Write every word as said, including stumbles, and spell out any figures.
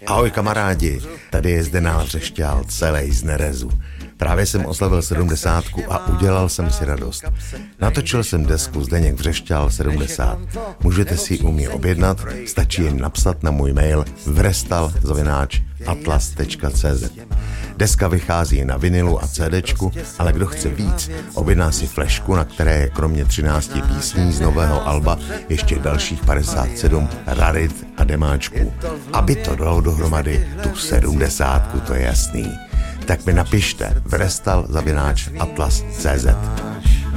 Ahoj kamarádi, tady je Zdenál Vřešťál, celej z nerezu. Právě jsem oslavil sedmdesátku a udělal jsem si radost. Natočil jsem desku Zdeněk Vřešťál sedmdesát. Můžete si ji u mě objednat, stačí jen napsat na můj mail vrestal zavináč atlas tečka cé zet. Deska vychází na vinilu a CDčku, ale kdo chce víc, objedná si flešku, na které je kromě třinácti písní z nového alba ještě dalších padesát sedm rarit a demáčků. Aby to dalo dohromady tu sedmdesátku, to je jasný. Tak mi napište vrestal zavináč atlas tečka cé zet.